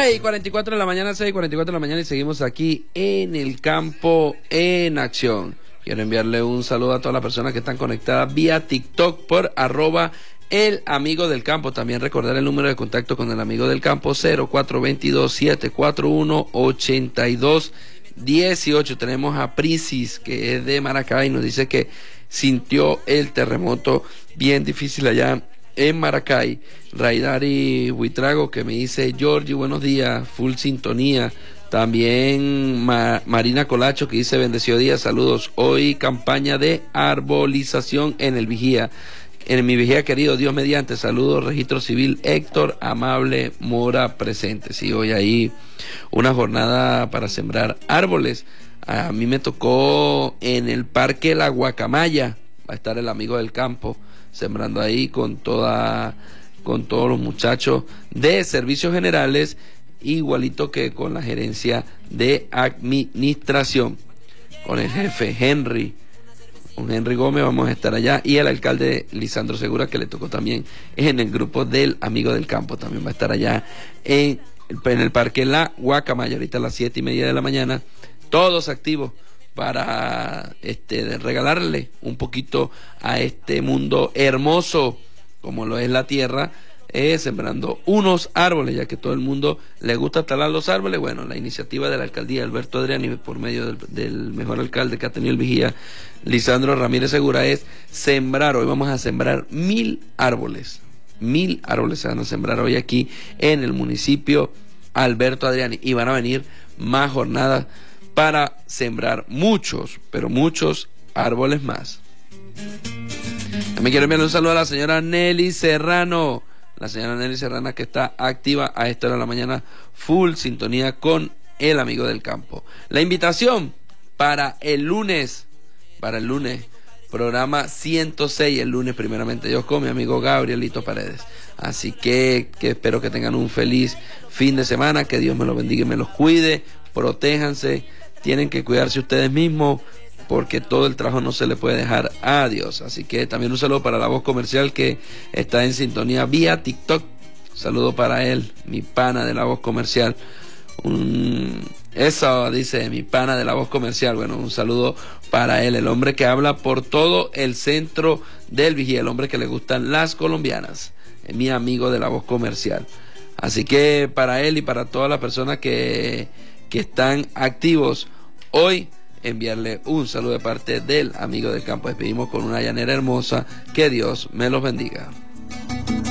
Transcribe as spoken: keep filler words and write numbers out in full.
seis y cuarenta y cuatro de la mañana, seis y cuarenta y cuatro de la mañana, y seguimos aquí en el campo en acción. Quiero enviarle un saludo a todas las personas que están conectadas vía TikTok por arroba el amigo del campo. También recordar el número de contacto con el amigo del campo, cero cuatro dos dos, siete cuatro uno, ocho dos uno ocho. Tenemos a Prisis, que es de Maracay, nos dice que sintió el terremoto bien difícil allá en Maracay. Raidari Huitrago, que me dice: Georgie, buenos días, full sintonía. También Ma Marina Colacho, que dice: bendecido día, saludos. Hoy campaña de arbolización en el Vigía. En mi Vigía querido, Dios mediante, saludos. Registro Civil Héctor Amable Mora presente. Sí, hoy hay una jornada para sembrar árboles. A mí me tocó en el Parque La Guacamaya. Va a estar el amigo del campo sembrando ahí con toda, con todos los muchachos de servicios generales, igualito que con la gerencia de administración, con el jefe Henry, con Henry Gómez vamos a estar allá, y el alcalde Lisandro Segura, que le tocó también en el grupo del amigo del campo, también va a estar allá en, en el Parque La Guacamaya, ahorita a las siete y media de la mañana, todos activos para este, regalarle un poquito a este mundo hermoso como lo es la tierra, eh, sembrando unos árboles, ya que todo el mundo le gusta talar los árboles. Bueno, la iniciativa de la alcaldía Alberto Adriani, por medio del, del mejor alcalde que ha tenido el Vigía, Lisandro Ramírez Segura, es sembrar. Hoy vamos a sembrar mil árboles, mil árboles se van a sembrar hoy aquí en el municipio Alberto Adriani, y van a venir más jornadas para sembrar muchos, pero muchos árboles más. También quiero enviarle un saludo a la señora Nelly Serrano, la señora Nelly Serrano, que está activa a esta hora de la mañana, full sintonía con el amigo del campo. La invitación para el lunes, para el lunes, programa ciento seis, el lunes primeramente Dios, con mi amigo Gabrielito Paredes. Así que, que espero que tengan un feliz fin de semana, que Dios me los bendiga y me los cuide, protéjanse. Tienen que cuidarse ustedes mismos, porque todo el trabajo no se le puede dejar a Dios. Así que también un saludo para La Voz Comercial, que está en sintonía vía TikTok. Saludo para él, mi pana de La Voz Comercial. Un... Eso dice mi pana de La Voz Comercial. Bueno, un saludo para él, el hombre que habla por todo el centro del Vigía, el hombre que le gustan las colombianas, es mi amigo de La Voz Comercial. Así que para él y para todas las personas que... que están activos hoy, enviarle un saludo de parte del amigo del campo. Despedimos con una llanera hermosa. Que Dios me los bendiga.